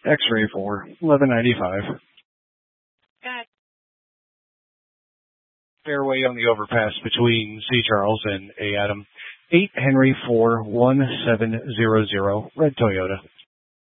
X-ray for 1195. Got it. Fairway on the overpass between C. Charles and A. Adam. 8 Henry 4 1700, red Toyota.